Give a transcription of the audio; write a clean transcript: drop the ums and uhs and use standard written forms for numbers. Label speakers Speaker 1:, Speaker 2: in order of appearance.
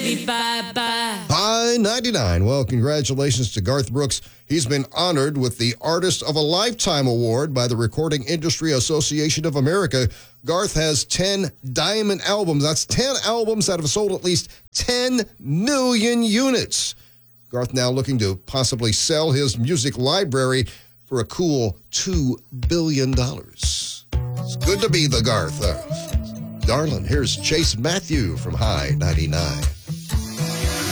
Speaker 1: baby, bye-bye.
Speaker 2: High 99. Well, congratulations to Garth Brooks. He's been honored with the Artist of a Lifetime Award by the Recording Industry Association of America. Garth has 10 diamond albums. That's 10 albums that have sold at least 10 million units. Garth now looking to possibly sell his music library for a cool $2 billion. It's good to be the Garth. Darling, here's Chase Matthew from High 99.